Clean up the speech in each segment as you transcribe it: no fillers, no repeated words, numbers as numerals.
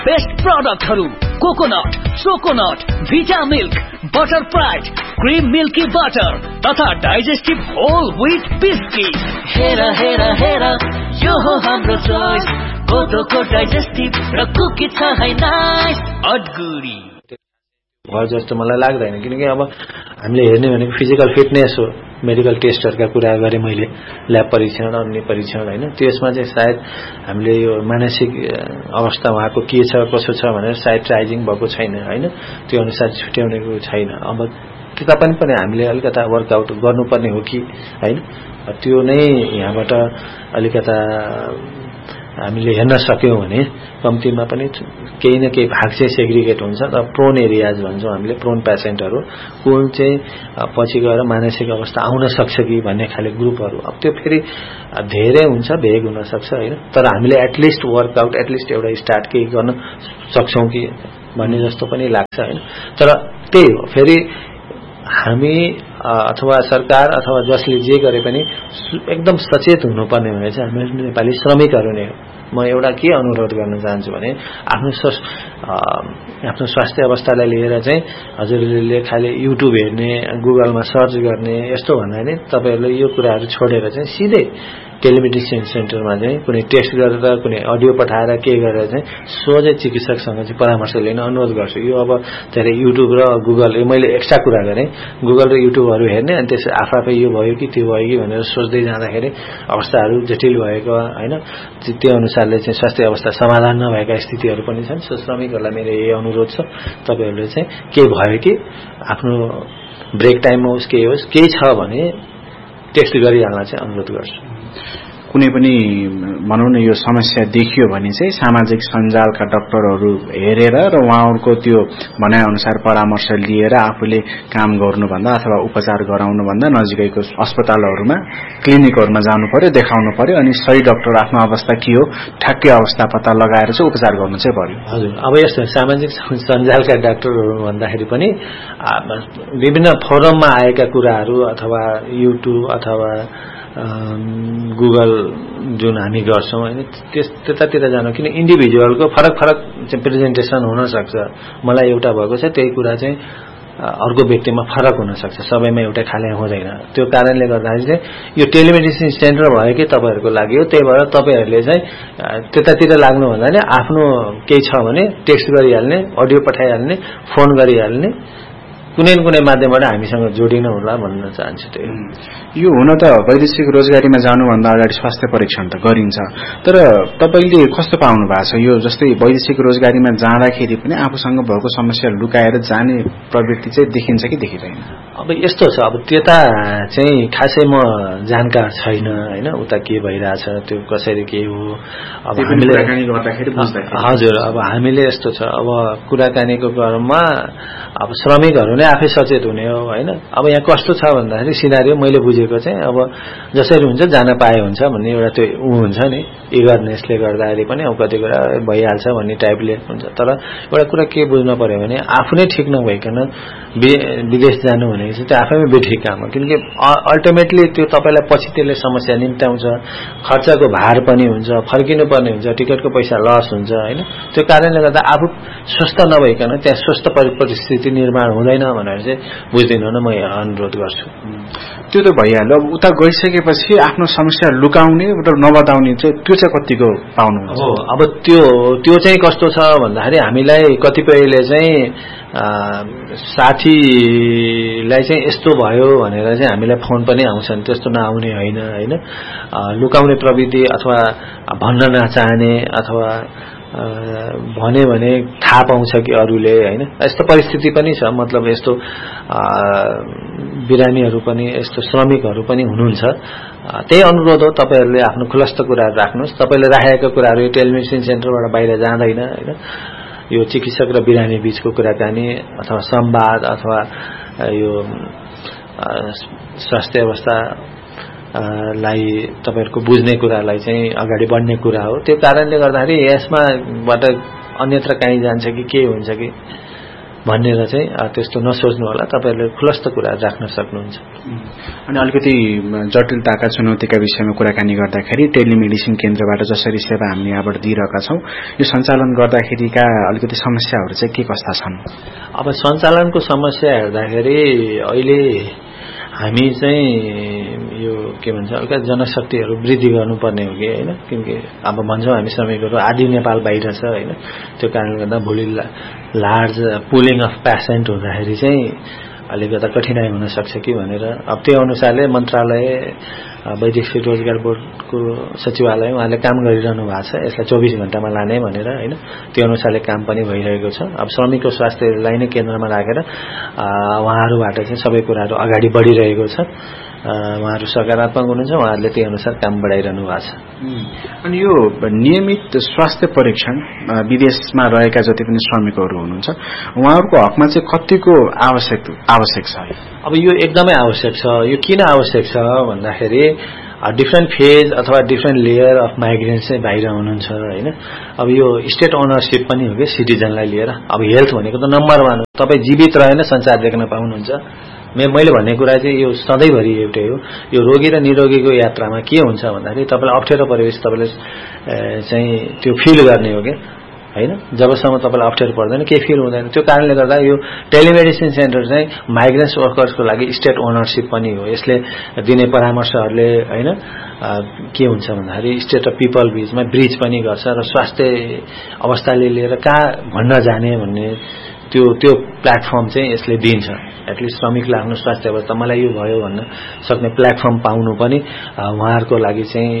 Best प्रोडक्टहरु coconut, सोकोनट, भिटा milk, butter pride, cream milky butter तथा digestive whole wheat biscuit. हेरा हेरा हेरा यो हो हाम्रो चोइस, कोदोको डाइजेस्टिभ र कुकी छ है नाइस अडगुडी। भयो जस्तो मलाई लाग्दैन, किनकि अब हामीले हेर्ने भनेको फिजिकल फिटनेस हो। मेडिकल टेस्टहरुका कुरा गरे मैले, ल्याब परीक्षण, अन्य परीक्षण हैन, त्यसमा चाहिँ सायद हामीले यो मानसिक अवस्था उहाँको के छ कसो छ भनेर सायद ट्राइजिङ भएको छैन हैन, त्यो अनुसार छुट्याउनेको छैन। अब तपाईं पनि हामीले अलिकता वर्कआउट गर्नुपर्ने हो कि हैन, त्यो नै यहाँबाट अलिकता हामीले हेर्न सक्यौं भने कम्तीमा पनि केही न केही भाग चाहिँ सेग्रिगेट हुन्छ। र प्रोन एरियाज भन्छौं हामीले, प्रोन पेशेन्टहरु कुन चाहिँ पछि गएर मानसिक अवस्था आउन सक्छ कि भन्ने खाले ग्रुपहरु, अब त्यो फेरि धेरै हुन्छ, भेग हुन सक्छ हैन, तर हामीले एटलिस्ट वर्कआउट एटलिस्ट एउटा स्टार्ट केही गर्न सक्छौं कि भन्ने जस्तो पनि लाग्छ हैन। तर त्यही हो, फेरि हामी अथवा सरकार अथवा जसले जे गरे पनि एकदम सचेत हुनुपर्ने भने चाहिँ हामी नेपाली श्रमिकहरु नै हो। म एउटा के अनुरोध गर्न चाहन्छु भने आफ्नो स्वास्थ्य अवस्थालाई लिएर चाहिँ हजुरले खाली युट्युब हेर्ने, गुगलमा सर्च गर्ने यस्तो भन्दा नि तपाईहरुले यो कुराहरु छोडेर चाहिँ सिधै टेलिमेडिसिन सेन्टरमा चाहिँ कुनै टेस्ट गरेर कुनै अडियो पठाएर के गरेर चाहिँ सोझै चिकित्सकसँग चाहिँ परामर्श लिन अनुरोध गर्छु। यो अब धेरै युट्युब र गुगल, मैले एक्स्ट्रा कुरा गरे, गुगल र युट्युबहरु हेर्ने अनि त्यसै आफै यो भयो कि त्यो भयो कि भनेर सोच्दै जाँदाखेरि अवस्थाहरु जटिल भएको हैन, त्यो अनुसारले चाहिँ स्वास्थ्य अवस्था समाधान नभएका स्थितिहरु पनि छन्। सो श्रमिकहरुलाई मेरो यही अनुरोध छ, तपाईहरुले चाहिँ के भयो कि आफ्नो ब्रेक टाइममा होस् के होस् केही छ भने टेस्ट गरिहाल्न चाहिँ अनुरोध गर्छु। कुनै पनि भनौं न यो समस्या देखियो भने चाहिँ सामाजिक सञ्जालका डाक्टरहरु हेरेर र उहाँहरुको त्यो भनाइ अनुसार परामर्श लिएर आफूले काम गर्नुभन्दा अथवा उपचार गराउनु भन्दा नजिकैको अस्पतालहरुमा क्लिनिकहरुमा जानु पर्यो, देखाउनु पर्यो, अनि सही डाक्टर आफ्नो अवस्था के हो ठ्याक्कै अवस्था पत्ता लगाएर चाहिँ उपचार गर्नु चाहिँ पर्यो। हजुर, अब यस्तो सामाजिक सञ्जालका डाक्टरहरु भन्दाखेरि पनि विभिन्न फोरममा आएका कुराहरु अथवा युट्युब अथवा गुगल जुन हामी गर्छौं हैन, त्यतातिर जानु, किन इन्डिभिजुअलको फरक फरक चाहिँ प्रेजेन्टेसन हुन सक्छ। मलाई एउटा भएको छ, त्यही कुरा चाहिँ अर्को व्यक्तिमा फरक हुन सक्छ, सबैमा एउटा खाले हुँदैन। त्यो कारणले गर्दाखेरि चाहिँ यो टेलिमेडिसिन सेन्टर भयो कि तपाईहरुको लागि हो, त्यही भएर तपाईहरुले चाहिँ त्यतातिर लाग्नु भन्दा नि आफ्नो केही छ भने टेक्स्ट गरिहाल्ने, अडियो पठाइहाल्ने, फोन गरिहाल्ने, कुनै न कुनै माध्यमबाट हामीसँग जोडिनु होला भन्न चाहन्छु। त्यही यो हुन त वैदेशिक रोजगारीमा जानुभन्दा अगाडि स्वास्थ्य परीक्षण त गरिन्छ, तर तपाईले कस्तो पाउनु भएको छ? यो जस्तै वैदेशिक रोजगारीमा जाँदाखेरि पनि आफूसँग भएको समस्या लुकाएर जाने प्रवृत्ति चाहिँ देखिन्छ कि देखिदैन? अब यस्तो छ, अब त्यता चाहिँ खासै म जानकार छैन हैन, उता के भइराछ, त्यो कसरी के हो, अब हामीले कुराकानी गर्दाखेरि बुझ्दाखेरि हजुर, अब हामीले यस्तो छ, अब कुराकानीको क्रममा अब श्रमिकहरु नै आफै सचेत हुने हो हैन। अब यहाँ कस्तो छ भन्दाखेरि सिनारियो मैले बुझेको चाहिँ अब जसरी हुन्छ जान पाए हुन्छ भन्ने एउटा त्यो हुन्छ नि, इगरनेसले गर्दाखेरि पनि अब कति कुरा भइहाल्छ भन्ने टाइपले हुन्छ। तर एउटा कुरा के बुझ्न पर्यो भने आफू नै ठीक नभइकन विदेश जानु भनेको चाहिँ त्यो आफैमा बेठिक काम हो, किनकि अल्टिमेटली त्यो तपाईलाई पछि त्यसले समस्या निम्त्याउँछ, खर्चको भार पनि हुन्छ, फर्किनु पर्ने हुन्छ, टिकटको पैसा लस हुन्छ हैन। त्यो कारणले गर्दा आफू स्वस्थ नभइकन त्यहाँ स्वस्थ परिस्थिति निर्माण हुँदैन भनेर चाहिँ बुझ्दिनु न, म अनुरोध गर्छु। त्यो त भइहाल्यो। अब उता गइसकेपछि आफ्नो समस्या लुकाउने र नबताउने चाहिँ त्यो चाहिँ कतिको पाउनुहुन्छ? हो, अब त्यो चाहिँ कस्तो छ भन्दाखेरि हामीलाई कतिपयले चाहिँ साथीलाई चाहिँ यस्तो भयो भनेर चाहिँ हामीलाई फोन पनि आउँछन्, त्यस्तो नआउने होइन हैन, लुकाउने प्रवृत्ति अथवा भन्न नचाहने अथवा भने थाहा पाउँछ कि अरूले हैन, यस्तो परिस्थिति पनि छ। मतलब यस्तो बिरामीहरु पनि यस्तो श्रमिकहरु पनि हुनुहुन्छ। त्यही अनुरोध हो, तपाईहरुले आफ्नो खुलस्त कुराहरु राख्नुस्। तपाईले राखेका कुराहरु टेलिमेडिसिन सेन्टरबाट बाहिर जाँदैन हैन, यो चिकित्सक र बिरामी बीचको कुराकानी अथवा संवाद अथवा यो स्वास्थ्य अवस्था लाई तपाईहरुको बुझ्ने कुरालाई चाहिँ अगाडि बढ्ने कुरा हो। त्यो कारणले गर्दाखेरि यसमाबाट अन्यत्र कहीँ जान्छ कि के हुन्छ कि भनेर चाहिँ त्यस्तो नसोच्नु होला, तपाईहरुले खुलस्त कुरा राख्न सक्नुहुन्छ। अनि अलिकति जटिलताका चुनौतीका विषयमा कुराकानी गर्दाखेरि टेलिमेडिसिन केन्द्रबाट जसरी सेवा हामी यहाँबाट दिइरहेका छौं, यो सञ्चालन गर्दाखेरिका अलिकति समस्याहरू चाहिँ के कस्ता छन्? अब सञ्चालनको समस्या हेर्दाखेरि अहिले हामी चाहिँ यो के भन्छ अलिकति जनशक्तिहरू वृद्धि गर्नुपर्ने हो कि हैन, किनकि अब भन्छौं हामी श्रमिकहरू आदि नेपाल बाहिर छ हैन, त्यो कारणले गर्दा भोलि लार्ज पुलिङ अफ पेसेन्ट हुँदाखेरि चाहिँ अलिकति कठिनाइ हुन सक्छ कि भनेर अब त्यो अनुसारले मन्त्रालय वैदेशिक रोजगार बोर्डको सचिवालय उहाँले काम गरिरहनु भएको छ यसलाई 24 घण्टामा लाने भनेर हैन, त्यो अनुसारले काम पनि भइरहेको छ। अब श्रमिकको स्वास्थ्यलाई नै केन्द्रमा राखेर उहाँहरूबाट चाहिँ सबै कुराहरू अगाडि बढिरहेको छ। उहाँहरू सकारात्मक हुनुहुन्छ, उहाँहरूले त्यही अनुसार काम बढाइरहनु भएको छ। अनि यो नियमित स्वास्थ्य परीक्षण विदेशमा रहेका जति पनि श्रमिकहरू हुनुहुन्छ उहाँहरूको हकमा चाहिँ कतिको आवश्यक छ? अब यो एकदमै आवश्यक छ। यो किन आवश्यक छ भन्दाखेरि डिफ्रेन्ट फेज अथवा डिफ्रेन्ट लेयर अफ माइग्रेन्ट्स चाहिँ बाहिर हुनुहुन्छ हैन। अब यो स्टेट ओनरशिप पनि हो कि सिटिजनलाई लिएर। अब हेल्थ भनेको त नम्बर 1 हो, तपाई जीवित रहेन संसार देख्न पाउनुहुन्छ। मैले भन्ने कुरा चाहिँ यो सधैँभरि एउटै हो, यो रोगी र निरोगीको यात्रामा के हुन्छ भन्दाखेरि तपाईलाई अप्ठ्यारो परिवेश तपाईले चाहिँ त्यो फिल गर्ने हो के हैन। जबसम्म तपाईलाई अप्ठ्यारो पर्दैन के फिल हुँदैन, त्यो कारणले गर्दा यो टेलिमेडिसिन सेन्टर चाहिँ माइग्रेन्ट्स वर्कर्सको लागि स्टेट ओनरशिप पनि हो। यसले दिने परामर्शहरूले हैन के हुन्छ भन्दाखेरि स्टेट र पिपल बीचमा ब्रिज पनि गर्छ र स्वास्थ्य अवस्थाले लिएर कहाँ भन्न जाने भन्ने त्यो प्लेटफर्म चाहिँ यसले दिन्छ। एटलिस्ट श्रमिकले आफ्नो स्वास्थ्य अवस्था मलाई यो भयो भन्न सक्ने प्लेटफर्म पाउनु पनि उहाँहरूको लागि चाहिँ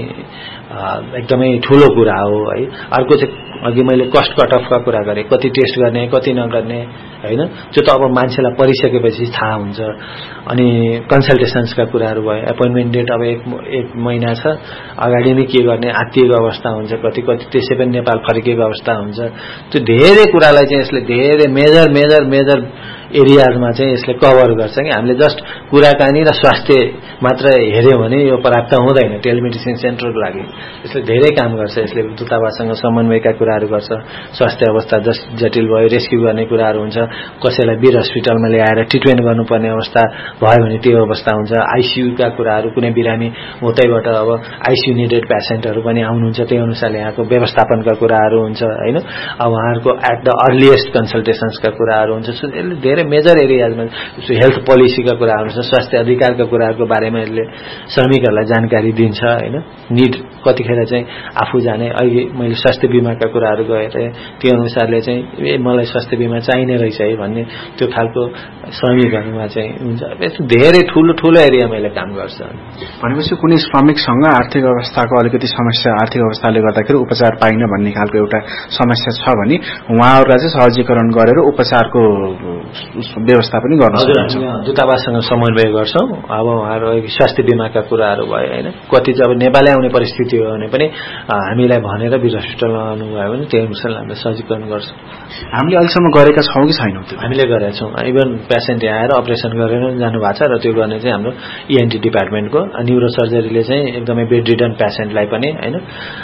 एकदमै ठूलो कुरा हो है। अर्को चाहिँ अघि मैले कस्ट कट अफका कुरा गरे, कति टेस्ट गर्ने कति नगर्ने हैन, त्यो त अब मान्छेलाई परिसकेपछि थाहा हुन्छ। अनि कन्सल्टेसन्सका कुराहरू भयो, एपोइन्टमेन्ट डेट अब एक महिना छ अगाडि नै के गर्ने आत्तिएको अवस्था हुन्छ, कति त्यसै पनि नेपाल फर्किएको अवस्था हुन्छ। त्यो धेरै कुरालाई चाहिँ यसले धेरै मेजर एरियाजमा चाहिँ यसले कभर गर्छ कि हामीले जस्ट कुराकानी र स्वास्थ्य मात्र हेर्यो भने यो पर्याप्त हुँदैन। टेलिमेडिसिन सेन्टरको लागि यसले धेरै काम गर्छ। यसले दूतावाससँग समन्वयका कुराहरू गर्छ, स्वास्थ्य अवस्था जटिल भयो रेस्क्यु गर्ने कुराहरू हुन्छ, कसैलाई वीर हस्पिटलमा ल्याएर ट्रिटमेन्ट गर्नुपर्ने अवस्था भयो भने त्यो अवस्था हुन्छ। आईसीयू का कुराहरू कुनै बिरामी उतैबाट अब आईसीयू निडेड पेसेन्टहरू पनि आउनुहुन्छ, त्यही अनुसारले यहाँको व्यवस्थापनका कुराहरू हुन्छ हैन। अब उहाँहरूको एट द अर्लिएस्ट कन्सल्टेसन्सका कुराहरू हुन्छ। सो यसले धेरै मेजर एरियाजमा हेल्थ पोलिसीका कुराहरू छ, स्वास्थ्य अधिकारका कुराहरूको बारेमा यसले श्रमिकहरूलाई जानकारी दिन्छ हैन। निड कतिखेर चाहिँ आफू जाने अहिले मैले स्वास्थ्य बीमाका कुराहरू गरे त्यो अनुसारले चाहिँ मलाई स्वास्थ्य बीमा चाहिने रहेछ है भन्ने त्यो खालको श्रमिकहरूमा चाहिँ हुन्छ। यस्तो धेरै ठूलो एरियामा यसले काम गर्छ। भनेपछि कुनै श्रमिकसँग आर्थिक अवस्थाको अलिकति समस्या आर्थिक अवस्थाले गर्दाखेरि उपचार पाइन भन्ने खालको एउटा समस्या छ भने उहाँहरूलाई चाहिँ सहजीकरण गरेर उपचारको व्यवस्था पनि गर्न सक्नुहुन्छ। दूतावाससँग समन्वय गर्छौं। अब उहाँहरू स्वास्थ्य बीमाका कुराहरू भयो हैन, कति चाहिँ अब नेपालै आउने परिस्थिति हो भने पनि हामीलाई भनेर वीर हस्पिटलमा आउनुभयो भने त्यही अनुसार हामीले सहजीकरण गर्छौं। हामीले अहिलेसम्म गरेका छौं कि छैनौं? हामीले गरेका छौं। इभन पेसेन्ट यहाँ आएर अपरेसन गरेर जानु भएको छ र त्यो गर्ने चाहिँ हाम्रो ईएनटी डिपार्टमेन्टको न्युरो सर्जरीले चाहिँ एकदमै बेड रिडन पेसेन्टलाई पनि हैन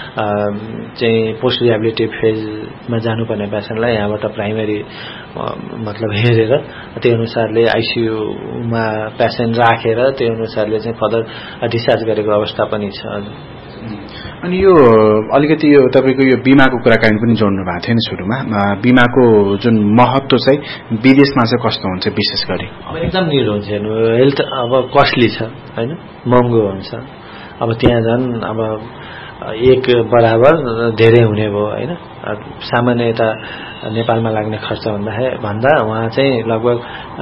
चाहिँ पोस्ट रिहेबिलिटेटिभ फेजमा जानुपर्ने पेसेन्टलाई यहाँबाट प्राइमेरी मतलब हेरेर त्यही अनुसारले आईसीयूमा पेसेन्ट राखेर त्यही अनुसारले चाहिँ फर्दर डिस्चार्ज गरेको अवस्था पनि छ। अनि यो अलिकति यो तपाईको यो बीमाको कुराकानी पनि जोड्नु भएको थियो नि सुरुमा। बीमाको जुन महत्व चाहिँ विदेशमा चाहिँ कस्तो हुन्छ विशेष गरी? अब एकदम निड हुन्छ। हेल्थ अब कस्टली छ हैन, महँगो हुन्छ। अब त्यहाँ झन् अब एक बराबर धेरै हुने भयो हैन। सामान्यतः नेपालमा लाग्ने खर्च भन्दा वहाँ चाहिँ लगभग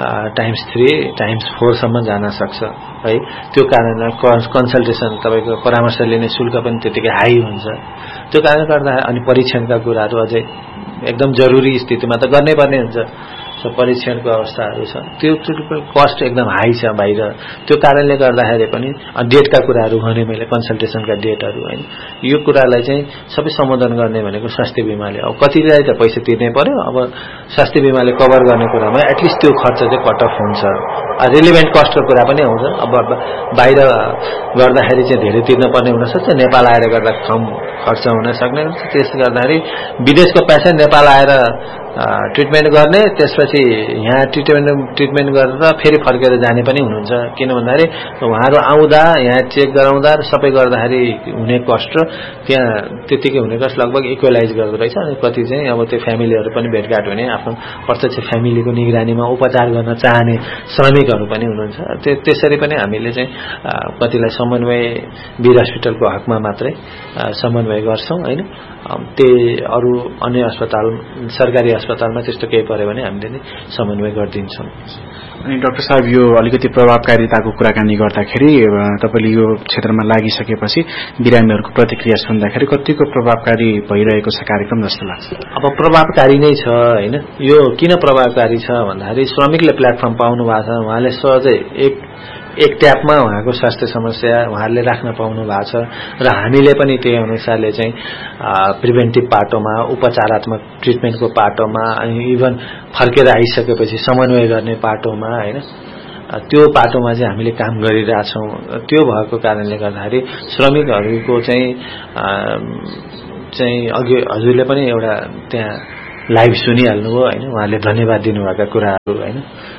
×3 ×4 सम्म जान सक्छ है। त्यो कारणले कन्सल्टेसन तपाईको परामर्श लिने शुल्क पनि त्यतिकै हाई हुन्छ। त्यो कारणले गर्दा अनि परीक्षणका कुराहरू अझै एकदम जरुरी स्थितिमा त गर्नै पर्ने हुन्छ। सो परीक्षणको अवस्थाहरू छ, त्यो कस्ट एकदम हाई छ बाहिर। त्यो कारणले गर्दाखेरि पनि डेटका कुराहरू भने मैले कन्सल्टेसनका डेटहरू हैन, यो कुरालाई चाहिँ सबै सम्बोधन गर्ने भनेको स्वास्थ्य बीमाले। अब कतिलाई त पैसा तिर्नै पर्यो, अब स्वास्थ्य बीमाले कभर गर्ने कुरामा एटलिस्ट त्यो खर्च चाहिँ कट अफ हुन्छ। रिलेभेन्ट कस्टको कुरा पनि आउँछ। अब बाहिर गर्दाखेरि चाहिँ धेरै तिर्नुपर्ने हुनसक्छ, नेपाल आएर गर्दा कम खर्च हुन सक्ने हुन्छ। त्यसले गर्दाखेरि विदेशको पेसेन्ट नेपाल आएर ट्रिटमेन्ट गर्ने, त्यसपछि यहाँ ट्रिटमेन्ट गरेर फेरि फर्केर जाने पनि हुनुहुन्छ। किन भन्दाखेरि उहाँहरू आउँदा यहाँ चेक गराउँदा सबै गर्दाखेरि हुने कस्ट र त्यहाँ त्यतिकै हुने कस्ट लगभग इक्वलाइज गर्दो रहेछ। अनि कति चाहिँ अब त्यो फ्यामिलीहरू पनि भेटघाट हुने, आफ्नो प्रत्यक्ष फ्यामिलीको निगरानीमा उपचार गर्न चाहने श्रमिकहरू पनि हुनुहुन्छ। त्यसरी पनि हामीले चाहिँ कतिलाई समन्वय वीर हस्पिटलको हकमा मात्रै समन्वय गर्छौँ हैन। त्यही अरू अन्य अस्पताल सरकारी अस्पतालमा त्यस्तो केही पर्यो भने हामीले नै समन्वय गरिदिन्छौँ। अनि डाक्टर साहब यो अलिकति प्रभावकारिताको कुराकानी गर्दाखेरि तपाईले यो क्षेत्रमा लागिसकेपछि बिरामीहरूको प्रतिक्रिया सुन्दाखेरि कतिको प्रभावकारी भइरहेको छ कार्यक्रम जस्तो लाग्छ? अब प्रभावकारी नै छ हैन। यो किन प्रभावकारी छ भन्दाखेरि श्रमिकले प्लेटफर्म पाउनु भएको छ, उहाँले सहजै एक ट्यापमा उहाँको स्वास्थ्य समस्या उहाँहरूले राख्न पाउनु भएको छ र हामीले पनि त्यही अनुसारले चाहिँ प्रिभेन्टिभ पाटोमा, उपचारात्मक ट्रिटमेन्टको पाटोमा, अनि इभन फर्केर आइसकेपछि समन्वय गर्ने पाटोमा हैन, त्यो पाटोमा चाहिँ हामीले काम गरिरहेछौँ। त्यो भएको कारणले गर्दाखेरि श्रमिकहरूको चाहिँ अघि हजुरले पनि एउटा त्यहाँ लाइभ सुनिहाल्नुभयो हैन, उहाँले धन्यवाद दिनुभएका कुराहरू हैन।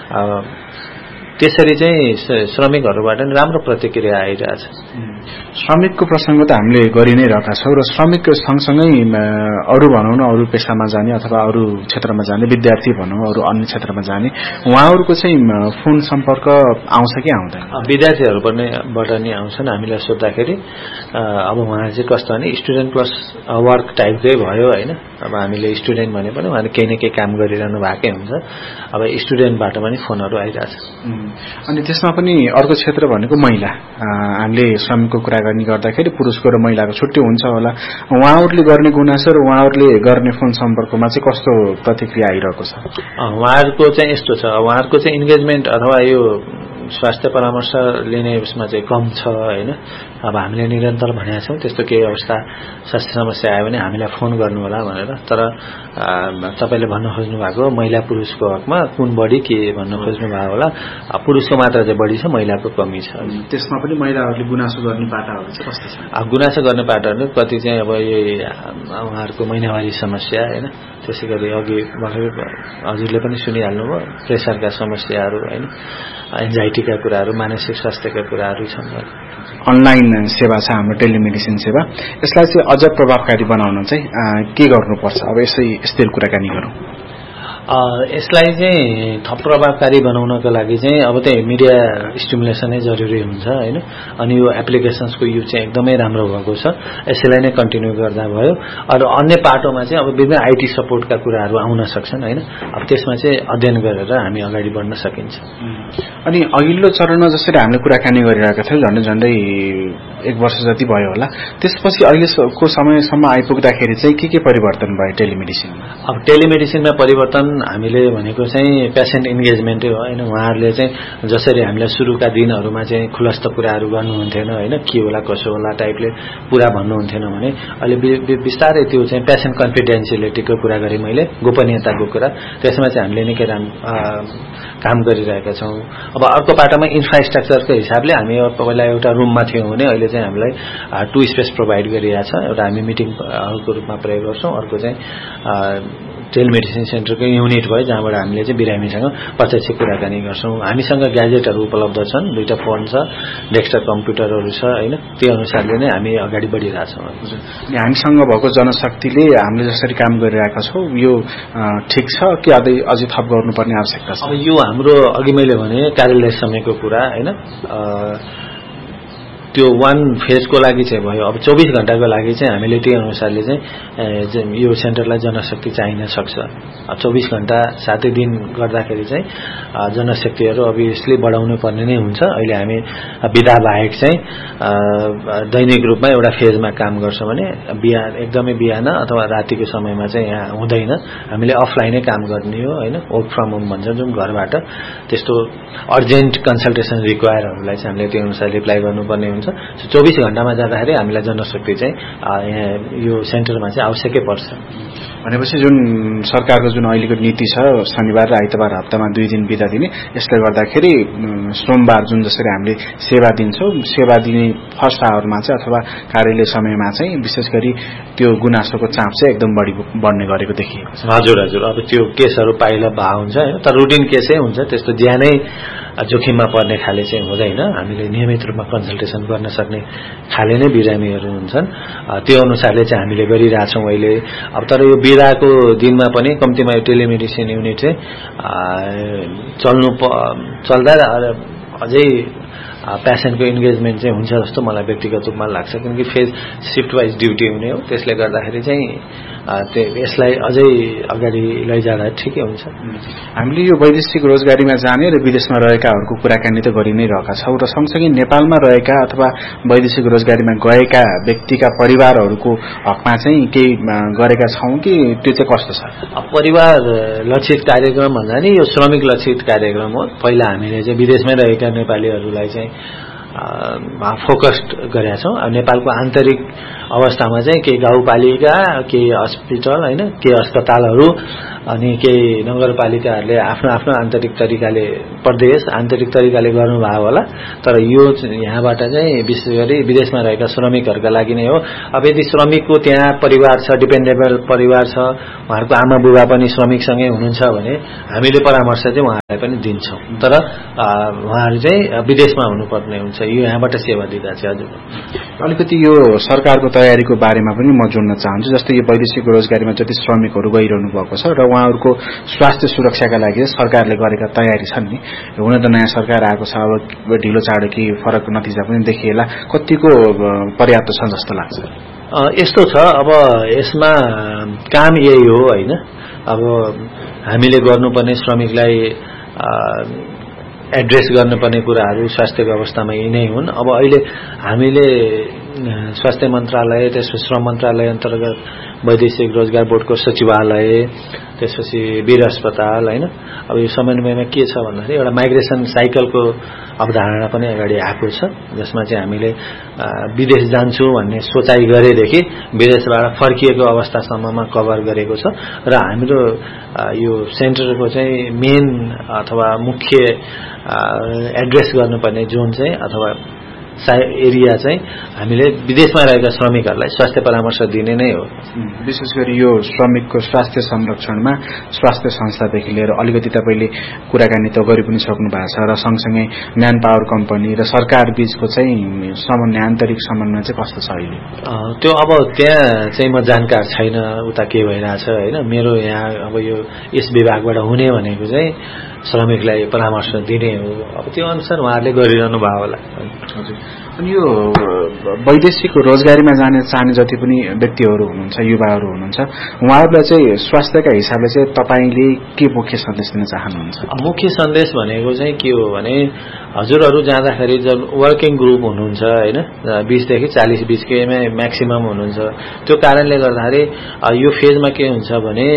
त्यसरी चाहिँ श्रमिकहरूबाट राम्रो प्रतिक्रिया आइरहेछ। श्रमिकको प्रसंग त हामीले गरि नै रहेका छौं र श्रमिक सँगसँगै अरू भनौं न अरू पेशामा जाने अथवा अरू क्षेत्रमा जाने विद्यार्थी भनौं अरू अन्य क्षेत्रमा जाने उहाँहरूको चाहिँ फोन सम्पर्क आउँछ कि आउँदैन? विद्यार्थीहरूबाट नि आउँछन्। हामीलाई सोध्दाखेरि अब उहाँ चाहिँ कस्तो भने स्टुडेन्ट प्लस वर्क टाइपकै भयो हैन। अब हामीले स्टुडेन्ट भने पनि उहाँले केही न केही काम गरिरहनु भएकै हुन्छ। अब स्टुडेन्टबाट पनि फोनहरू आइरहेछ। अनि त्यसमा पनि अर्को क्षेत्र भनेको महिला, हामीले श्रमिकको कुरा गर्ने गर्दाखेरि पुरुषको र महिलाको छुट्टै हुन्छ होला। उहाँहरूले गर्ने गुनासो र उहाँहरूले गर्ने फोन सम्पर्कमा चाहिँ कस्तो प्रतिक्रिया आइरहेको छ? उहाँहरूको चाहिँ यस्तो छ, उहाँहरूको चाहिँ इन्गेजमेन्ट अथवा यो स्वास्थ्य परामर्श लिने उसमा चाहिँ कम छ हैन। अब हामीले निरन्तर भनेका छौं त्यस्तो केही अवस्था स्वास्थ्य समस्या आयो भने हामीलाई फोन गर्नु होला भनेर। तर तपाईले भन्न खोज्नु भएको महिला पुरुषको हकमा कुन बढी के भन्न खोज्नु भएको होला। पुरुषको मात्र चाहिँ बढी छ, महिलाको कमी छ। त्यसमा पनि महिलाहरूले गुनासो गर्ने पाटाहरू चाहिँ कस्तो छ? गुनासो गर्ने पाटाहरू कति चाहिँ अब यही उहाँहरूको महिनावारी समस्या हैन, त्यसैगरी अघि हजुरले पनि सुनिहाल्नुभयो प्रेसरका समस्याहरू हैन, एन्जाइटीका कुराहरू, मानसिक स्वास्थ्यका कुराहरू छन्। अनलाइन सेवा छ हाम्रो टेलिमेडिसिन सेवा, यसलाई चाहिँ अझ प्रभावकारी बनाउन चाहिँ के गर्नुपर्छ? अब यस्तै कुराकानी गरौँ। यसलाई चाहिँ थप प्रभावकारी बनाउनको लागि चाहिँ अब त्यही मिडिया स्टिमुलेसनै जरुरी हुन्छ हैन। अनि यो एप्लिकेशन्सको युज चाहिँ एकदमै राम्रो भएको छ, यसैलाई नै कन्टिन्यू गर्दा भयो। अरू अन्य पाटोमा चाहिँ अब विभिन्न आईटी सपोर्टका कुराहरू आउन सक्छन् हैन। अब त्यसमा चाहिँ अध्ययन गरेर हामी अगाडि बढ्न सकिन्छ। अनि अघिल्लो चरणमा जसरी हामीले कुराकानी गरिरहेका थियौं झन्डै 1 वर्ष जति भयो होला, त्यसपछि अहिलेको समयसम्म आइपुग्दाखेरि चाहिँ के परिवर्तन भयो टेलिमेडिसिनमा? अब टेलिमेडिसिनमा परिवर्तन हामीले भनेको चाहिँ पेशेन्ट इन्गेजमेन्टै हो हैन। उहाँहरूले चाहिँ जसरी हामीलाई सुरुका दिनहरूमा चाहिँ खुलस्त कुराहरू गर्नुहुन्थेन हैन, के होला कसो होला टाइपले पुरा भन्नुहुन्थेन भने अहिले बिस्तारै त्यो चाहिँ पेशेन्ट कन्फिडेन्शियलिटीको कुरा गरे मैले, गोपनीयताको कुरा, त्यसमा चाहिँ हामीले निकै काम गरिरहेका छौं। अब अर्को पाटोमा इन्फ्रास्ट्रक्चरको हिसाबले हामी पहिला एउटा रुममा थियौं भने अहिले चाहिँ हामीलाई 2 स्पेस प्रोभाइड गरिरहेको छ। एउटा हामी मिटिङ हलको रूपमा प्रयोग गर्छौं, अर्को चाहिँ टेलिमेडिसिन सेन्टरको युनिट भयो जहाँबाट हामीले चाहिँ बिरामीसँग प्रत्यक्ष कुराकानी गर्छौं। हामीसँग ग्याजेटहरू उपलब्ध छन्, 2टा फोन छ, डेस्कटप कम्प्युटरहरू छ हैन। त्यो अनुसारले नै हामी अगाडि बढिरहेछौँ। अनि हामीसँग भएको जनशक्तिले हामीले जसरी काम गरिरहेका छौं यो ठीक छ कि अझै थप गर्नुपर्ने आवश्यकता छ? अब यो हाम्रो अघि मैले भने कार्यालय समयको कुरा हैन, त्यो 1 फेजको लागि चाहिँ भयो। अब 24 घण्टाको लागि चाहिँ हामीले त्यही अनुसारले चाहिँ यो सेन्टरलाई जनशक्ति चाहिन सक्छ। 24 घण्टा 7 दिन गर्दाखेरि चाहिँ जनशक्तिहरू अभियसली बढाउनु पर्ने नै हुन्छ। अहिले हामी बिदा बाहेक चाहिँ दैनिक रूपमा एउटा फेजमा काम गर्छौं भने एकदमै बिहान अथवा रातिको समयमा चाहिँ यहाँ हुँदैन, हामीले अफलाइनै काम गर्ने हो हैन। वर्क फ्रम होम भन्छ जुन घरबाट, त्यस्तो अर्जेन्ट कन्सल्टेसन रिक्वायरहरूलाई चाहिँ हामीले त्यो अनुसार रिप्लाई गर्नुपर्ने हुन्छ। हुन्छ 24 घण्टामा जाँदाखेरि हामीलाई जनशक्ति चाहिँ यहाँ यो सेन्टरमा चाहिँ आवश्यकै पर्छ। भनेपछि जुन सरकारको जुन अहिलेको नीति छ शनिबार र आइतबार हप्तामा 2 दिन बिदा दिने, यसले गर्दाखेरि सोमबार जुन जसरी हामीले सेवा दिन्छौँ सेवा दिने फर्स्ट आवरमा चाहिँ अथवा कार्यालय समयमा चाहिँ विशेष गरी त्यो गुनासोको चाप चाहिँ एकदम बढ्ने गरेको देखिएको छ। हजुर हजुर, अब त्यो केसहरू पाइला भा हुन्छ हैन, तर रुटिन केसै हुन्छ, त्यस्तो ज्यानै जोखिममा पर्ने खाले चाहिँ हुँदैन। हामीले नियमित रूपमा कन्सल्टेसन गर्न सक्ने खाले नै बिरामीहरू हुन्छन्, त्यो अनुसारले चाहिँ हामीले गरिरहेछौँ अहिले। अब तर यो बिदाको दिनमा पनि कम्तीमा यो टेलिमेडिसिन युनिट चाहिँ चल्दा अझै पेसेन्टको इन्गेजमेन्ट चाहिँ हुन्छ जस्तो मलाई व्यक्तिगत रूपमा लाग्छ, किनकि फेज शिफ्ट वाइज ड्युटी हुने हो। त्यसले गर्दाखेरि चाहिँ यसलाई अझै अगाडि लैजाँदा ठिकै हुन्छ। हामीले यो वैदेशिक रोजगारीमा जाने र विदेशमा रहेकाहरूको कुराकानी त गरि नै रहेका छौँ, र सँगसँगै नेपालमा रहेका अथवा वैदेशिक रोजगारीमा गएका व्यक्तिका परिवारहरूको हकमा चाहिँ केही गरेका छौँ कि त्यो चाहिँ कस्तो छ? परिवार लक्षित कार्यक्रम भन्दा नि यो श्रमिक लक्षित कार्यक्रम हो। पहिला हामीले चाहिँ विदेशमै रहेका नेपालीहरूलाई चाहिँ फोकस्ड गरेका छौँ। नेपालको आन्तरिक अवस्थामा चाहिँ केही गाउँपालिका, केही हस्पिटल हैन, केही अस्पतालहरू अनि केही नगरपालिकाहरूले आफ्नो आफ्नो आन्तरिक तरिकाले प्रदेश आन्तरिक तरिकाले गर्नुभयो होला, तर यो यहाँबाट चाहिँ विशेष गरी विदेशमा रहेका श्रमिकहरूका लागि नै हो। अब यदि श्रमिकको त्यहाँ परिवार छ, डिपेन्डेबल परिवार छ, उहाँहरूको आमा बुबा पनि श्रमिकसँगै हुनुहुन्छ भने हामीले परामर्श चाहिँ उहाँहरूलाई पनि दिन्छौँ, तर उहाँहरू चाहिँ विदेशमा हुनुपर्ने हुन्छ। यो यहाँबाट सेवा दिँदा चाहिँ हजुर अलिकति यो सरकारको तयारीको बारेमा पनि म जोड्न चाहन्छु। जस्तै यो वैदेशिक रोजगारीमा जति श्रमिकहरू गइरहनु भएको छ र उहाँहरूको स्वास्थ्य सुरक्षाका लागि सरकारले गरेका तयारी छन् नि, हुन त नयाँ सरकार आएको छ, अब ढिलो चाँडो कि फरक नतिजा पनि देखिएला, कतिको पर्याप्त छ जस्तो लाग्छ? यस्तो छ, अब यसमा काम यही हो हैन। अब हामीले गर्नुपर्ने श्रमिकलाई एड्रेस गर्नुपर्ने कुराहरू स्वास्थ्यको अवस्थामा यी नै हुन्। अब अहिले हामीले स्वास्थ्य मन्त्रालय, त्यसपछि श्रम मन्त्रालय अन्तर्गत वैदेशिक रोजगार बोर्डको सचिवालय, त्यसपछि वीर अस्पताल हैन, अब यो समन्वयमा के छ भन्दाखेरि एउटा माइग्रेसन साइकलको अवधारणा पनि अगाडि आएको छ, जसमा चाहिँ हामीले विदेश जान्छु भन्ने सोचाइ गरेदेखि विदेशबाट फर्किएको अवस्थासम्ममा कभर गरेको छ। र हाम्रो यो सेन्टरको चाहिँ मेन अथवा मुख्य एड्रेस गर्नुपर्ने जोन चाहिँ अथवा एरिया चाहिँ हामीले विदेशमा रहेका श्रमिकहरूलाई स्वास्थ्य परामर्श दिने नै हो। विशेष गरी यो श्रमिकको स्वास्थ्य संरक्षणमा स्वास्थ्य संस्थादेखि लिएर अलिकति तपाईँले कुराकानी त गरि पनि सक्नु भएको छ, र सँगसँगै म्यान पावर कम्पनी र सरकार बीचको चाहिँ समन्वय, आन्तरिक समन्वय चाहिँ कस्तो छ अहिले? त्यो अब त्यहाँ चाहिँ म जानकार छैन उता के भइरहेछ हैन। मेरो यहाँ अब यो यस विभागबाट हुने भनेको चाहिँ श्रमिकलाई परामर्श दिने हो, अब त्यो अनुसार उहाँहरूले गरिरहनु भयो होला। हजुर, अनि यो वैदेशिक रोजगारीमा चाहने जति पनि व्यक्तिहरू हुनुहुन्छ, युवाहरू हुनुहुन्छ, उहाँहरूलाई चाहिँ स्वास्थ्यका हिसाबले चाहिँ तपाईँले के मुख्य सन्देश दिन चाहनुहुन्छ? मुख्य सन्देश भनेको चाहिँ के हो भने हजुरहरू जाँदाखेरि जब वर्किङ ग्रुप हुनुहुन्छ हैन, 20 देखि 40 बीचकैमा म्याक्सिमम हुनुहुन्छ, त्यो कारणले गर्दाखेरि यो फेजमा के हुन्छ भने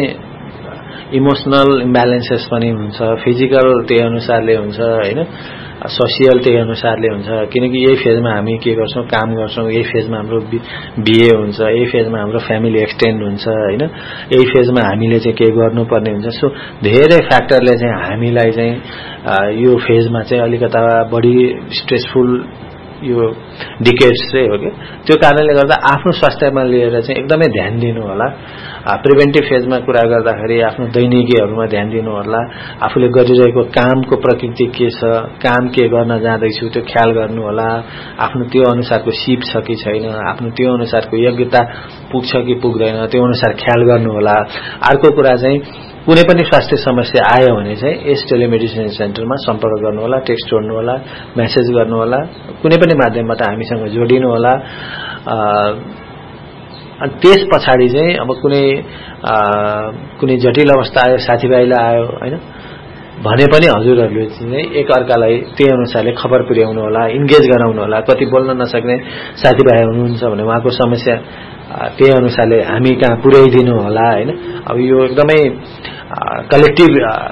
इमोसनल इम्ब्यालेन्सेस पनि हुन्छ, फिजिकल त्यही अनुसारले हुन्छ हैन, सोसियल त्यही अनुसारले हुन्छ। किनकि यही फेजमा हामी के गर्छौँ, काम गर्छौँ, यही फेजमा हाम्रो बिहे हुन्छ, यही फेजमा हाम्रो फ्यामिली एक्सटेन्ड हुन्छ हैन, यही फेजमा हामीले चाहिँ के गर्नुपर्ने हुन्छ। सो धेरै फ्याक्टरले चाहिँ हामीलाई चाहिँ यो फेजमा चाहिँ अलिकता बढी स्ट्रेसफुल यो डिकेड्स चाहिँ हो कि, त्यो कारणले गर्दा आफ्नो स्वास्थ्यमा लिएर चाहिँ एकदमै ध्यान दिनु होला। प्रिभेन्टिभ फेजमा कुरा गर्दाखेरि आफ्नो दैनिकीहरूमा ध्यान दिनु होला, आफूले गरिरहेको कामको प्रकृति के छ, काम के गर्न जाँदैछु त्यो ख्याल गर्नु होला, आफ्नो त्यो अनुसारको सिप छ कि छैन, आफ्नो त्यो अनुसारको योग्यता पुग्छ कि पुग्दैन त्यो अनुसार ख्याल गर्नु होला। अर्को कुरा चाहिँ कुनै पनि स्वास्थ्य समस्या आयो भने चाहिँ यस टेलिमेडिसिन सेन्टरमा सम्पर्क गर्नु होला, टेक्स्ट छोड्नु होला, मेसेज गर्नु होला, कुनै पनि माध्यमबाट हामीसँग जोडिनु होला। अनि त्यस पछाडि चाहिँ अब कुनै जटिल अवस्था आयो, साथीभाइलाई आयो हैन भने पनि हजुरहरूले चाहिँ एक अर्कालाई त्यही अनुसारले खबर पुर्याउनु होला, इन्गेज गराउनु होला। कति बोल्न नसक्ने साथीभाइ हुनुहुन्छ भने उहाँको समस्या त्यही अनुसारले हामी कहाँ पुर्याइदिनु होला हैन। अब यो एकदमै कलेक्टिभ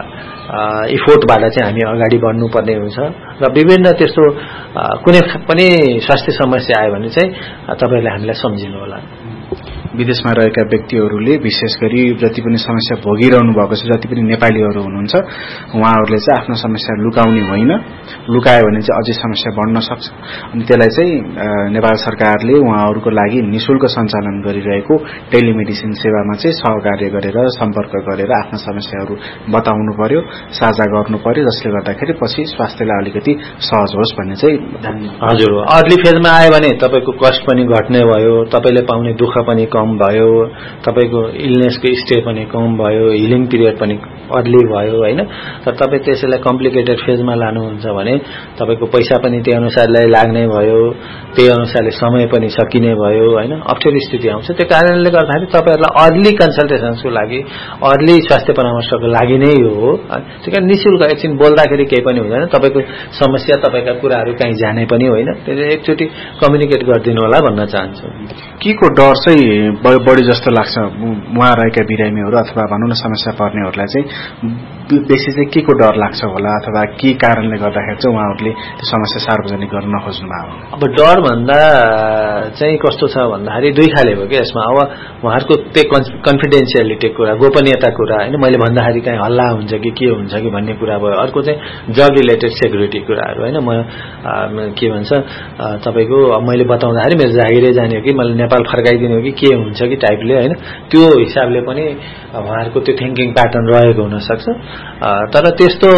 इफोर्टबाट चाहिँ हामी अगाडि बढ्नुपर्ने हुन्छ र विभिन्न त्यस्तो कुनै पनि स्वास्थ्य समस्या आयो भने चाहिँ तपाईहरुले हामीलाई सम्झिनु होला। विदेशमा रहेका व्यक्तिहरूले विशेष गरी जति पनि समस्या भोगिरहनु भएको छ, जति पनि नेपालीहरू हुनुहुन्छ, उहाँहरूले चाहिँ आफ्नो समस्या लुकाउने होइन, लुकायो भने चाहिँ अझै समस्या बढ्न सक्छ। अनि त्यसलाई चाहिँ नेपाल सरकारले उहाँहरूको लागि निशुल्क सञ्चालन गरिरहेको टेलिमेडिसिन सेवामा चाहिँ सहकार्य गरेर सम्पर्क गरेर आफ्ना समस्याहरू बताउनु पर्यो, साझा गर्नु पर्यो, जसले गर्दाखेरि पछि स्वास्थ्यलाई अलिकति सहज होस् भन्ने चाहिँ। हजुर, अर्ली फेजमा आयो भने तपाईको कस्ट पनि घट्ने भयो, तपाईले पाउने दुःख पनि कम भयो, तपाईको इलनेसको स्टे पनि कम भयो, हिलिङ पिरियड पनि अर्ली भयो हैन। तर तपाई त्यसैलाई कम्प्लिकेटेड फेजमा लानुहुन्छ भने तपाईको पैसा पनि त्यही अनुसारले लाग्ने भयो, त्यही अनुसारले समय पनि सकिने भयो हैन, अप्ठ्यारो स्थिति आउँछ। त्यो कारणले गर्दाखेरि तपाईहरुलाई अर्ली कन्सल्टेसनको लागि, अर्ली स्वास्थ्य परामर्शको लागि नै हो। त्यसकारण निशुल्क एकछिन बोल्दाखेरि केही पनि हुँदैन, तपाईको समस्या तपाईका कुराहरु कहीँ जाने पनि होइन, त्यसले एकचोटी कम्युनिकेट गरिदिनु होला भन्न चाहन्छु। केको डर चाहिँ बढी जस्तो लाग्छ उहाँ रहेका बिरामीहरू अथवा भनौं न समस्या पर्नेहरूलाई चाहिँ बेसी चाहिँ केको डर लाग्छ होला, अथवा के कारणले गर्दाखेरि चाहिँ उहाँहरूले त्यो समस्या सार्वजनिक गर्न नखोज्नु भएको? अब डर भन्दा चाहिँ कस्तो छ भन्दाखेरि दुई खाले हो कि यसमा। अब उहाँहरूको त्यो कन्फिडेन्शियलिटी कुरा, गोपनीयता कुरा हैन, मैले भन्दाखेरि कहीं हल्ला हुन्छ कि के हुन्छ कि भन्ने कुरा भयो। अर्को चाहिँ जब रिलेटेड सेक्युरिटी कुराहरू हैन, म के भन्छ तपाईको मैले बताउँदाखेरि मेरो जागिरै जाने हो कि मैले नेपाल फर्काइदिने हो कि के हुन्छ कि टाइपले हैन, त्यो हिसाबले पनि उहाँहरूको त्यो थिंकिङ प्याटर्न रहेको हुन सक्छ। तर त्यस्तो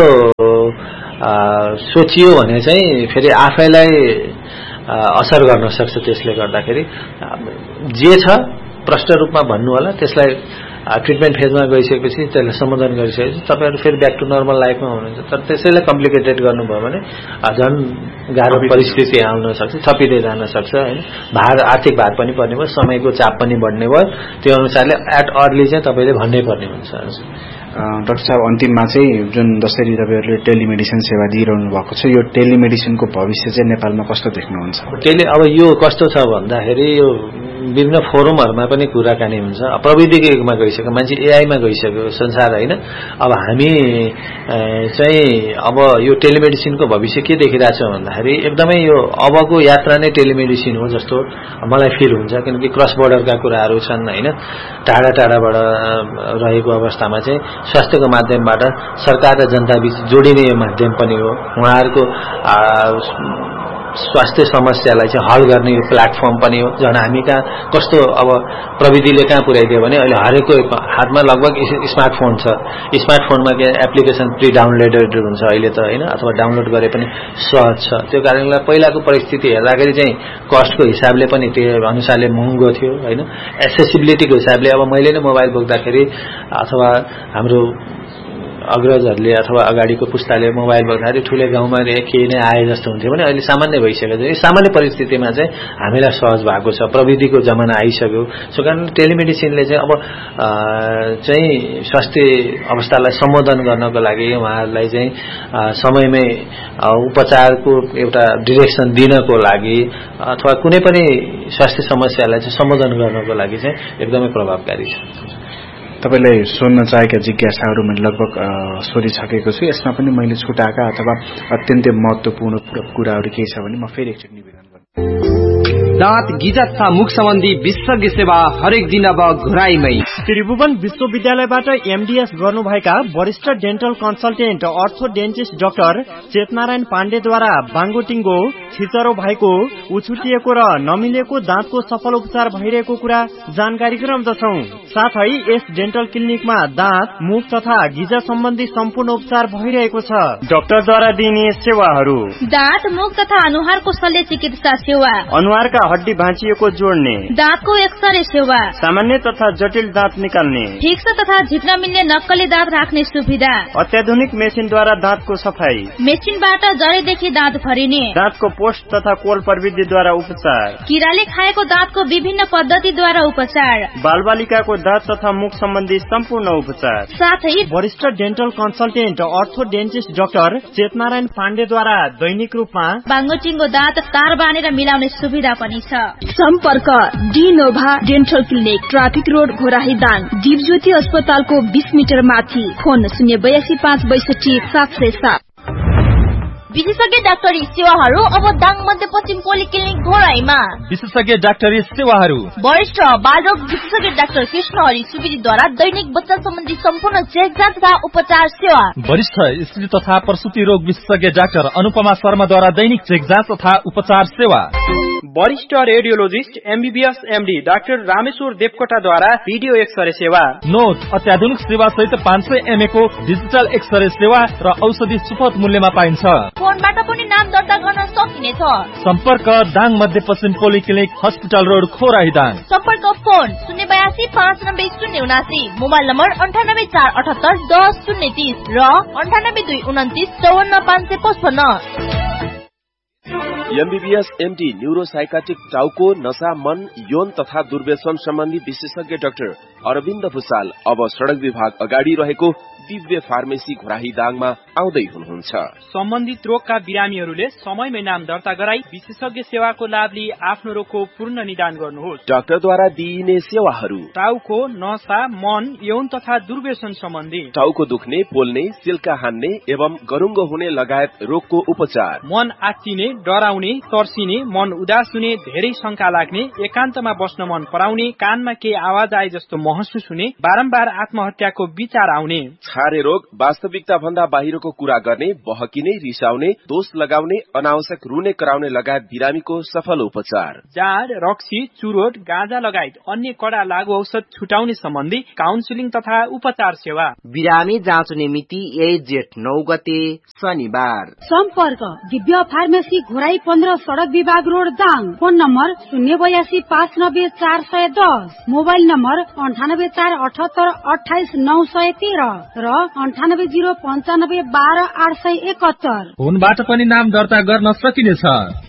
सोचियो भने चाहिँ फेरि आफैलाई असर गर्न सक्छ। त्यसले गर्दाखेरि जे छ प्रष्ट रूपमा भन्नु होला, त्यसलाई ट्रिटमेन्ट फेजमा गइसकेपछि त्यसलाई समाधान गरिसकेपछि तपाईहरु फेरि ब्याक टु नर्मल लाइफमा हुनुहुन्छ। तर त्यसैलाई कम्प्लिकेटेड गर्नुभयो भने झन् गाह्रो परिस्थिति आउन सक्छ, थपिँदै जान सक्छ हैन, भार आर्थिक भार पनि पर्ने भयो, समयको चाप पनि बढ्ने भयो। त्यो अनुसारले एट अर्ली चाहिँ तपाईले भन्नै पर्ने हुन्छ। डाक्टर साहब, अन्तिममा चाहिँ जुन जसरी तपाईहरुले टेलिमेडिसिन सेवा दिइरहनु भएको छ, यो टेलिमेडिसिनको भविष्य चाहिँ नेपालमा कस्तो देख्नुहुन्छ? अब यो कस्तो छ भन्दाखेरि यो विभिन्न फोरमहरुमा पनि कुराकानी हुन्छ। प्रविधिमा गइसक्यो, मान्छे एआईमा गइसक्यो संसार हैन। अब हामी चाहिँ अब यो टेलिमेडिसिनको भविष्य के देखिरहेछ भन्दाखेरि एकदमै यो अबको यात्रा नै टेलिमेडिसिन हो जस्तो मलाई फिल हुन्छ। किनकि क्रस बोर्डरका कुराहरू छन् हैन, टाढा टाढाबाट रहेको अवस्थामा चाहिँ स्वास्थ्यको माध्यमबाट सरकार र जनता बीच जोडिने यो माध्यम पनि हो। उहाँहरूको स्वास्थ्य समस्यालाई चाहिँ हल गर्ने यो प्लेटफर्म पनि हो। झन् हामी कहाँ कस्तो अब प्रविधिले कहाँ पुर्याइदियो भने अहिले हरेकको हातमा लगभग स्मार्टफोन छ। स्मार्टफोनमा के एप्लिकेसन प्री डाउनलोडेड हुन्छ अहिले त हैन, अथवा डाउनलोड गरे पनि सहज छ। त्यो कारणले पहिलाको परिस्थिति हेर्दाखेरि चाहिँ कस्टको हिसाबले पनि त्यो अनुसारले महँगो थियो हैन, एक्सेसिबिलिटीको हिसाबले। अब मैले नै मोबाइल बोक्दाखेरि अथवा हाम्रो अग्रजहरूले अथवा अगाडिको पुस्ताले मोबाइल बोक्दाखेरि ठुले गाउँमा केही नै आए जस्तो हुन्थ्यो भने अहिले सामान्य भइसकेको छ। यो सामान्य परिस्थितिमा चाहिँ हामीलाई सहज भएको छ, प्रविधिको जमाना आइसक्यो। सो कारण टेलिमेडिसिनले चाहिँ अब चाहिँ स्वास्थ्य अवस्थालाई सम्बोधन गर्नको लागि उहाँहरूलाई चाहिँ समयमै उपचारको एउटा डिरेक्सन दिनको लागि अथवा कुनै पनि स्वास्थ्य समस्यालाई चाहिँ सम्बोधन गर्नको लागि चाहिँ एकदमै प्रभावकारी छ। तपाईलाई सोध्न चाहेका जिज्ञासाहरू मैले लगभग सोधिसकेको छु। यसमा पनि मैले छुटाएका अथवा अत्यन्तै महत्त्वपूर्ण कुराहरू के छ भने म फेरि एकचोटि निवेदन गर्छु। दाँत गिजा तथा मुख सम्बन्धी विशेषज्ञ सेवा हरेक दिन अब घुराईमै। त्रिभुवन विश्वविद्यालयबाट एमडीएस गर्नुभएका वरिष्ठ डेन्टल कन्सल्टेन्ट अर्थो डेन्टिस्ट डाक्टर चेतनारायण पाण्डेद्वारा बाङ्गोटिङ्गो, छिचरो भएको, उछुटिएको र नमिलेको दाँतको सफल उपचार भइरहेको कुरा जानकारी गराउँदछौ। साथै यस डेन्टल क्लिनिकमा दाँत, मुख तथा गिजा सम्बन्धी सम्पूर्ण उपचार भइरहेको छ। डाक्टरद्वारा दिइने सेवाहरू: दाँत, मुख तथा अनुहारको शल्य चिकित्सा सेवा, अनुहारका हड्डी भाँचिएको जोड्ने, दाँतको एक्सरे सेवा, सामान्य तथा जटिल दाँत निकाल्ने, फिक्स तथा झिक्न मिल्ने नक्कली दाँत राख्ने सुविधा, अत्याधुनिक मेसिनद्वारा दाँतको सफाई, मेसिनबाट जडैदेखि दाँत भरिने, दाँतको पोस्ट तथा कोल प्रविधिद्वारा उपचार, किराले खाएको दाँतको विभिन्न पद्धतिद्वारा उपचार, बालबालिकाको दाँत तथा मुख सम्बन्धी सम्पूर्ण उपचार। साथै वरिष्ठ डेन्टल कन्सल्टेन्ट अर्थो डेन्टिस्ट डाक्टर चेतनारायण पाण्डेद्वारा दैनिक रूपमा बाङ्गोटिङ्गो दाँत तार बानेर मिलाउने सुविधा पनि छ। सम्पर्क D Nova dental clinic, traffic road, Ghorahi Dang Dipjyoti अस्पतालको 20 मिटर माथि। फोन 082562 विशेषज्ञ डाक्टरी सेवाहरू अब दाङ मध्यपश्चिम पोलिक्लिनिक घोराईमा। विशेषज्ञ डाक्टरी सेवाहरू वरिष्ठ बालरोग विशेषज्ञ डाक्टर कृष्णहरि सुवेदीद्वारा दैनिक बच्चा सम्बन्धी सम्पूर्ण चेकजाँच तथा उपचार सेवा। वरिष्ठ स्त्री तथा प्रसूति रोग विशेषज्ञ डाक्टर अनुपमा शर्माद्वारा दैनिक चेकजाँच तथा उपचार सेवा। वरिष्ठ radiologist MBBS MD doctor Rameshwar देवकोटाद्वारा video x-ray सेवा। नोट अत्याधुनिक सेवा सहित 500 MA को डिजिटल एक्सरे सेवा र औषधि सुपथ मूल्यमा पाइन्छ। फोनबाट पनि नाम दर्ता गर्न सकिनेछ। सम्पर्क दाङ मध्यपश्चिम पोलिक्लिनिक हस्पिटल रोड खोराही दाङ। सम्पर्क फोन 082590 मोबाइल नम्बर 9848810030 र 9829955555। एमबीबीएस एमडी न्यूरोसाइकाट्रिक टाउको नशा मन यौन तथा दुर्व्यसन सम्बन्धी विशेषज्ञ डाक्टर अरविन्द भुसाल अब सड़क विभाग अगाडि रहेको दिव्य फार्मेसी घोराही दाङमा आउँदै हुनुहुन्छ। सम्बन्धित रोगका बिरामीहरूले समयमै नाम दर्ता गराई विशेषज्ञ सेवाको लाभ लिई आफ्नो रोगको पूर्ण निदान गर्नुहोस्। डाक्टरद्वारा दिइने सेवाहरू टाउको नशा मन यौन तथा दुर्व्यसन सम्बन्धी, टाउको दुख्ने पोल्ने सिल्का हान्ने एवं गरुङ्गो हुने लगायत रोगको उपचार, मन आत्तिने डराउने तर्सिने मन उदास हुने धेरै शंका लाग्ने एकान्तमा बस्न मन पराउने कानमा केही आवाज आए जस्तो महसुस हुने बारम्बार आत्महत्याको विचार आउने, छारे रोग वास्तविकता भन्दा बाहिरको कुरा गर्ने बहकिने रिसाउने दोष लगाउने अनावश्यक रुने कराउने लगायत बिरामीको सफल उपचार, जाड रक्सी चुरोट गाँजा लगायत अन्य कडा लागू औषध छुटाउने सम्बन्धी काउन्सिलिङ तथा उपचार सेवा। बिरामी जाँच्ने मिति 8 जेठ 9 गते शनिबार। सम्पर्क दिव्य फार्मेसी घोराई 15 सड़क विभाग road Dang. Phone number 082590 mobile number 9848782913 र 9805912871। फोनबाट पनि नाम दर्ता गर्न सकिनेछ।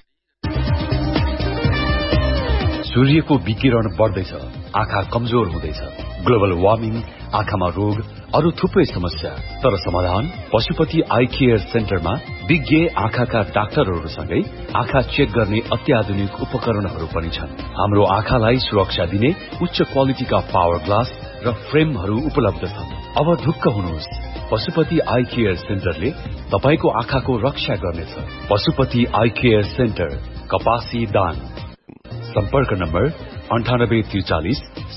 सूर्यको विकिरण बढ्दैछ, आँखा कमजोर हुँदैछ, ग्लोबल वार्मिङ, आँखामा रोग, अरू थुप्रै समस्या। तर समाधान पशुपति आई केयर सेन्टरमा विज्ञ आँखाका डाक्टरहरूसँगै आँखा चेक गर्ने अत्याधुनिक उपकरणहरू पनि छन्। हाम्रो आँखालाई सुरक्षा दिने उच्च क्वालिटीका पावर ग्लास र फ्रेमहरू उपलब्ध छन्। अब ढुक्क हुनुहोस्, पशुपति आई केयर सेन्टरले तपाईको आँखाको रक्षा गर्नेछ। पशुपति आई केयर सेन्टर कपासी दाङ। सम्पर्क नम्बर 9843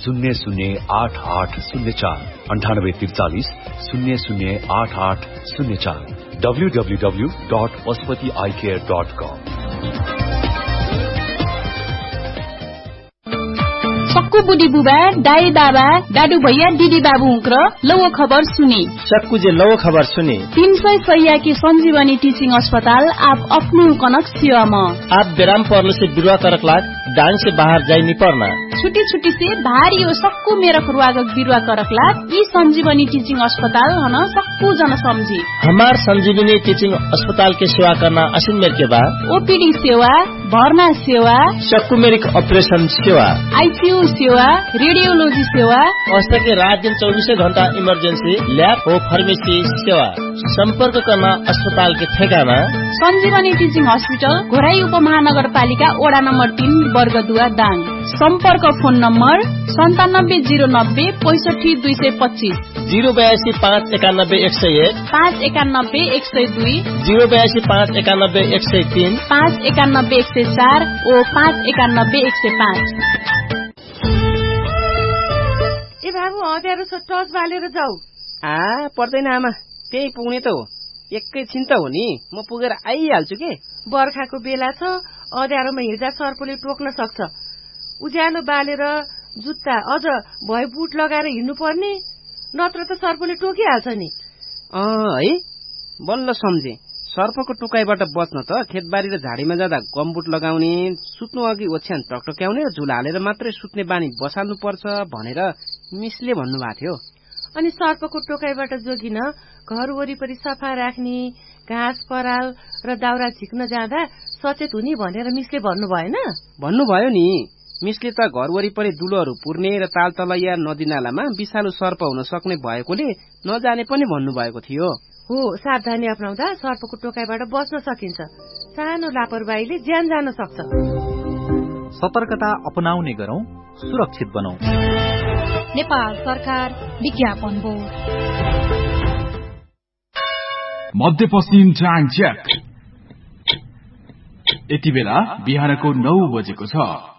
008804 9843 008804 www.pashupatieyecare.com। सक्कु बुढी बुबा दाई बाबा दादु भैया दिदी बाबू हुँक्र लौ खबर सुने। सक्कु जे लौ खबर सुने। 300 सैया की संजीवनी टीचिंग अस्पताल आप अपने कनक सेवा में। आप बेराम पर्ने से बिरुवा करक लाग दाङ से बाहर जाई नहीं पड़ना। छुट्टी छुट्टी से भारी और सक्कु मेरा खुरवागक बिरुवा करक लाग ई संजीवनी टीचिंग अस्पताल हन सक्कु जन समझी। हमार संजीवनी टीचिंग अस्पताल के सेवा करना असिन मेर के बाद ओपीडी सेवा, भर्ना सेवा, सक्कु मेरिक ऑपरेशन सेवा, आईसीयू सेवा, रेडियोलॉजी सेवा, औषध के रात दिन 24 घंटा इमरजेंसी लैब और फार्मेसी सेवा। संपर्क करना अस्पताल के ठेगाना संजीवनी टीचिंग हॉस्पिटल घोराई उपमहानगरपालिका वडा नम्बर 3 वर्गदुवा दाङ। संपर्क फोन नम्बर 9709 65225 082 591 101 591 102 082 591 103 591 104 और 591 105। ए बाबु अँध्यारो छ, टर्च बालेर जाऊ। पर्दैन आमा, त्यही पुग्ने त हो, एकैछिन त हो नि, म पुगेर आइहाल्छु के। बर्खाको बेला छ, अँध्यारोमा हिँड्दा सर्पले टोक्न सक्छ। उज्यालो बालेर जुत्ता अझ भए बुट लगाएर हिँड्नु पर्ने, नत्र त सर्पले टोकिहाल्छ नि। है बल्ल सम्झे, सर्पको टोकाइबाट बच्न त खेतबारी र झाडीमा जाँदा गमबुट लगाउने, सुत्नु अघि ओछ्यान टकटक्याउने र झुला हालेर मात्रै सुत्ने बानी बसाल्नु पर्छ भनेर मिसले भन्नुभएको थियो। अनि सर्पको टोकाइबाट जोगिन घर वरिपरि सफा राख्ने, घाँस पराल र दाउरा झिक्न जाँदा सचेत हुने भनेर मिसले भन्नु भएन? भन्नुभयो नि, मिसले त घर वरिपरि दुलोहरू पुर्ने र तालतलैया नदीनालामा विषालु सर्प हुन सक्ने भएकोले नजाने पनि भन्नुभएको थियो। हो, सावधानी अपनाउँदा सर्पको टोकाइबाट बच्न सकिन्छ। सानो लापरवाहीले ज्यान जान सक्छ। सतर्कता अपनाउने गरौं, सुरक्षित बनौं। नेपाल सरकार विज्ञापन बोर्ड। मध्यपश्चिम टाइम चेक। यति बेला बिहानको 9 बजेको छ।